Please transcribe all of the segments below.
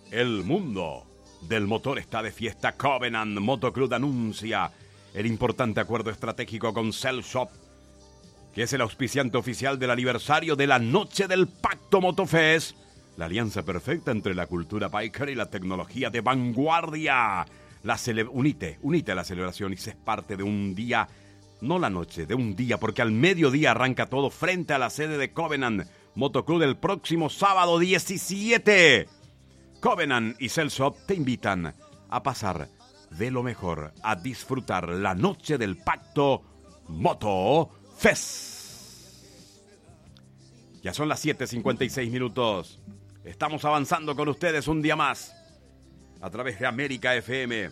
El mundo del motor está de fiesta. Covenant Moto Club anuncia el importante acuerdo estratégico con Cell Shop, que es el auspiciante oficial del aniversario de la Noche del Pacto Motofest, la alianza perfecta entre la cultura biker y la tecnología de vanguardia. Unite a la celebración y sé parte de un día, no la noche, de un día, porque al mediodía arranca todo frente a la sede de Covenant Moto Club el próximo sábado 17. Covenant y Cell Shop te invitan a pasar de lo mejor, a disfrutar la Noche del Pacto Motofest. Ya son las 7:56 minutos. Estamos avanzando con ustedes un día más a través de América FM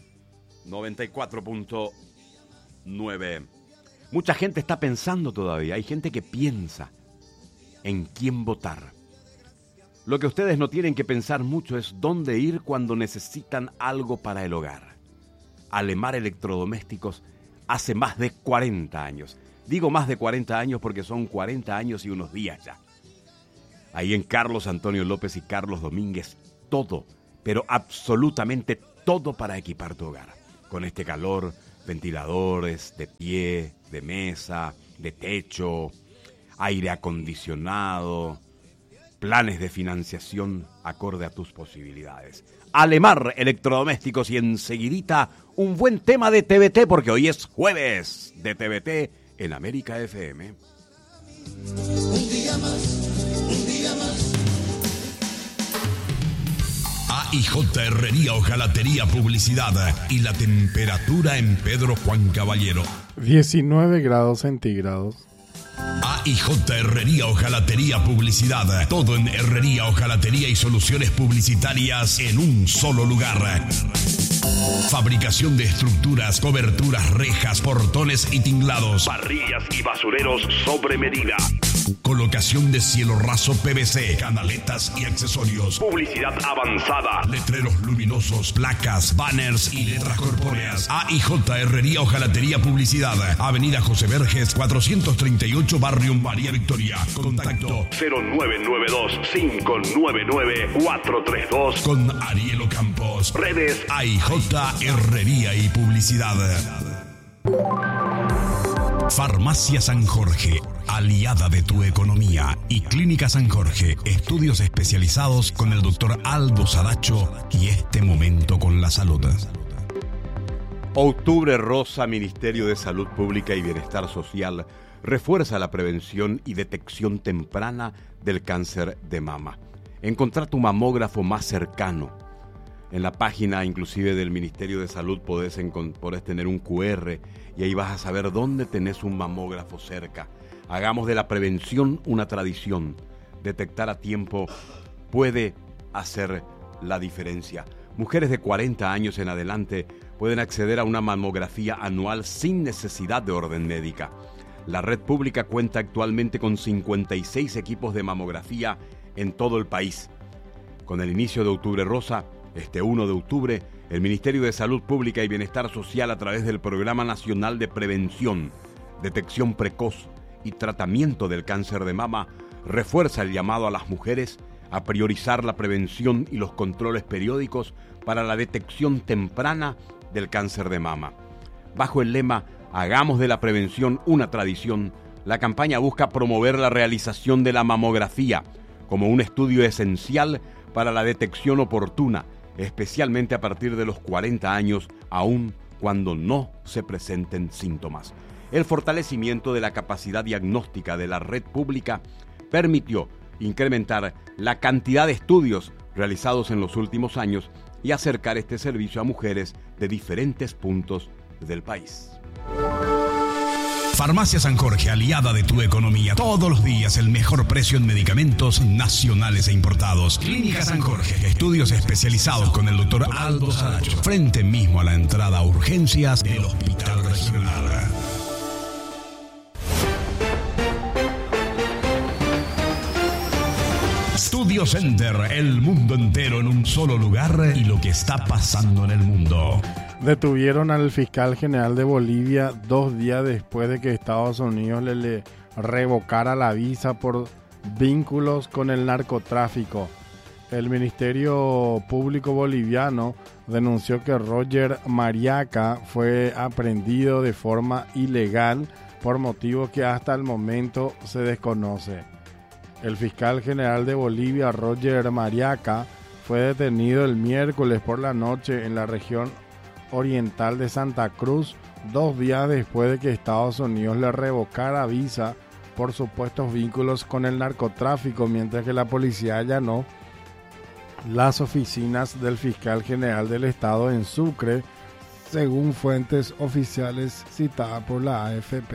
94.9. Mucha gente está pensando todavía. Hay gente que piensa en quién votar. Lo que ustedes no tienen que pensar mucho es dónde ir cuando necesitan algo para el hogar. Alemar Electrodomésticos hace más de 40 años. Digo más de 40 años porque son 40 años y unos días ya. Ahí en Carlos Antonio López y Carlos Domínguez, todo, pero absolutamente todo para equipar tu hogar. Con este calor, ventiladores de pie, de mesa, de techo, aire acondicionado, planes de financiación acorde a tus posibilidades. Alemar Electrodomésticos y enseguidita un buen tema de TVT porque hoy es jueves de TVT en América FM. Un día más. AIJ Herrería Hojalatería Publicidad y la temperatura en Pedro Juan Caballero. 19 grados centígrados. AIJ Herrería Hojalatería Publicidad. Todo en herrería, hojalatería y soluciones publicitarias en un solo lugar. Fabricación de estructuras, coberturas, rejas, portones y tinglados. Parrillas y basureros sobre medida. Colocación de cielo raso PVC, canaletas y accesorios. Publicidad avanzada. Letreros luminosos, placas, banners y letras corpóreas. AIJ Herrería Hojalatería Publicidad. Avenida José Verges, 438, Barrio María Victoria. Contacto 0992-599-432 con Ariel Ocampos. Redes AIJ Herrería y Publicidad. Farmacia San Jorge, aliada de tu economía, y Clínica San Jorge, estudios especializados con el doctor Aldo Saracho y este momento con la salud. Octubre Rosa, Ministerio de Salud Pública y Bienestar Social, refuerza la prevención y detección temprana del cáncer de mama. Encontrar tu mamógrafo más cercano. En la página inclusive del Ministerio de Salud podés tener un QR y ahí vas a saber dónde tenés un mamógrafo cerca. Hagamos de la prevención una tradición. Detectar a tiempo puede hacer la diferencia. Mujeres de 40 años en adelante pueden acceder a una mamografía anual sin necesidad de orden médica. La red pública cuenta actualmente con 56 equipos de mamografía en todo el país. Con el inicio de Octubre Rosa, este 1 de octubre, el Ministerio de Salud Pública y Bienestar Social, a través del Programa Nacional de Prevención, Detección Precoz y Tratamiento del Cáncer de Mama, refuerza el llamado a las mujeres a priorizar la prevención y los controles periódicos para la detección temprana del cáncer de mama. Bajo el lema Hagamos de la prevención una tradición, la campaña busca promover la realización de la mamografía como un estudio esencial para la detección oportuna, especialmente a partir de los 40 años, aun cuando no se presenten síntomas. El fortalecimiento de la capacidad diagnóstica de la red pública permitió incrementar la cantidad de estudios realizados en los últimos años y acercar este servicio a mujeres de diferentes puntos del país. Farmacia San Jorge, aliada de tu economía. Todos los días el mejor precio en medicamentos nacionales e importados. Clínica San Jorge, estudios especializados con el doctor Aldo Saracho. Frente mismo a la entrada a urgencias del Hospital Regional. Studio Center, el mundo entero en un solo lugar y lo que está pasando en el mundo. Detuvieron al fiscal general de Bolivia 2 días después de que Estados Unidos le revocara la visa por vínculos con el narcotráfico. El Ministerio Público Boliviano denunció que Roger Mariaca fue aprehendido de forma ilegal por motivos que hasta el momento se desconoce. El fiscal general de Bolivia, Roger Mariaca, fue detenido el miércoles por la noche en la región oriental de Santa Cruz, 2 días después de que Estados Unidos le revocara visa por supuestos vínculos con el narcotráfico, mientras que la policía allanó las oficinas del fiscal general del estado en Sucre, según fuentes oficiales citadas por la AFP.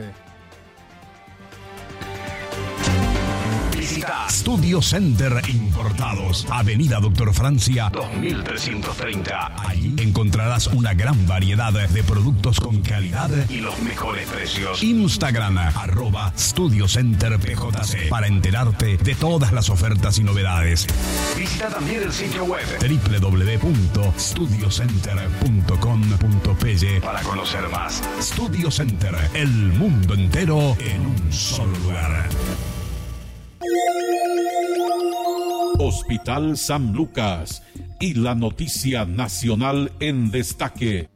Visita Studio Center Importados, Avenida Doctor Francia 2330. Allí encontrarás una gran variedad de productos con calidad y los mejores precios. Instagram @StudioCenterPJC para enterarte de todas las ofertas y novedades. Visita también el sitio web www.studiocenter.com.py para conocer más. Studio Center, el mundo entero en un solo lugar. Hospital San Lucas y la noticia nacional en destaque.